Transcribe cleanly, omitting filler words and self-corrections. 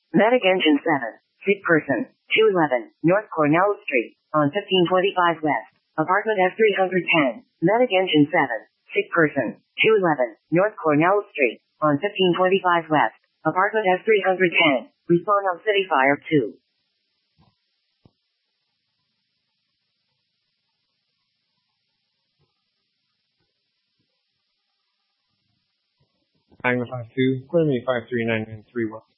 Medic Engine 7. Sick person. 211. North Cornell Street. On 1525 West. Apartment S310. Medic Engine 7. Sick person. 211. North Cornell Street. On 1525 West. Apartment S310. Respond on City Fire 2. Angle 52, clear me 539 and 31.